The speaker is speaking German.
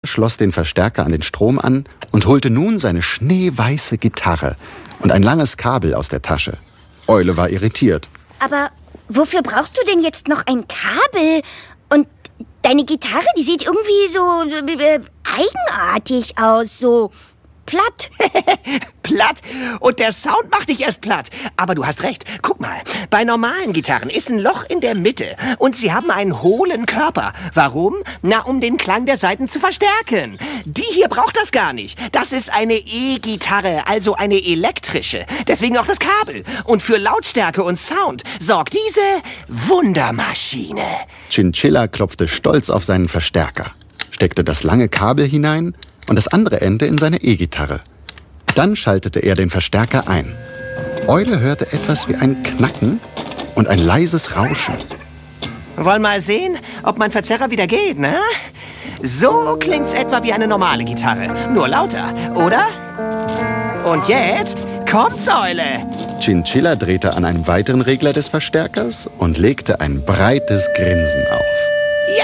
schloss den Verstärker an den Strom an und holte nun seine schneeweiße Gitarre und ein langes Kabel aus der Tasche. Eule war irritiert. Aber wofür brauchst du denn jetzt noch ein Kabel? Und deine Gitarre, die sieht irgendwie so eigenartig aus, so platt. Platt? Und der Sound macht dich erst platt. Aber du hast recht. Guck mal, bei normalen Gitarren ist ein Loch in der Mitte und sie haben einen hohlen Körper. Warum? Na, um den Klang der Saiten zu verstärken. Die hier braucht das gar nicht. Das ist eine E-Gitarre, also eine elektrische. Deswegen auch das Kabel. Und für Lautstärke und Sound sorgt diese Wundermaschine. Chinchilla klopfte stolz auf seinen Verstärker, steckte das lange Kabel hinein und das andere Ende in seine E-Gitarre. Dann schaltete er den Verstärker ein. Eule hörte etwas wie ein Knacken und ein leises Rauschen. Wollen mal sehen, ob mein Verzerrer wieder geht, ne? So klingt's etwa wie eine normale Gitarre, nur lauter, oder? Und jetzt kommt's, Eule! Chinchilla drehte an einem weiteren Regler des Verstärkers und legte ein breites Grinsen auf.